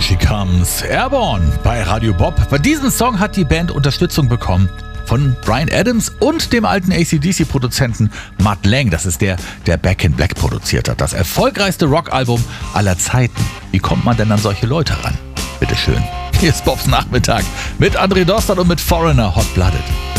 She Comes. Airborne bei Radio Bob. Bei diesem Song hat die Band Unterstützung bekommen von Bryan Adams und dem alten AC/DC-Produzenten Mutt Lange. Das ist der Back in Black produziert hat. Das erfolgreichste Rockalbum aller Zeiten. Wie kommt man denn an solche Leute ran? Bitteschön. Hier ist Bobs Nachmittag mit André Dostert und mit Foreigner Hot Blooded.